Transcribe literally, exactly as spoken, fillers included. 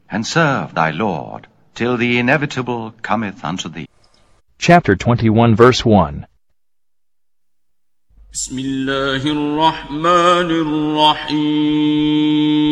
and serve thy Lord, till the inevitable cometh unto thee. Chapter twenty-one, verse one. بسم الله الرحمن الرحيم